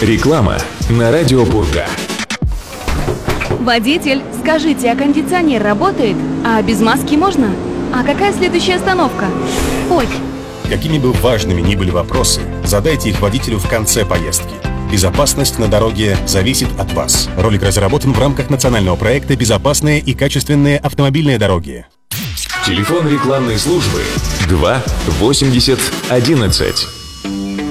Реклама на радио Пурга. Водитель, скажите, а кондиционер работает? А без маски можно? А какая следующая остановка? Ой. Какими бы важными ни были вопросы, задайте их водителю в конце поездки. Безопасность на дороге зависит от вас. Ролик разработан в рамках национального проекта «Безопасные и качественные автомобильные дороги». Телефон рекламной службы 2 80 11.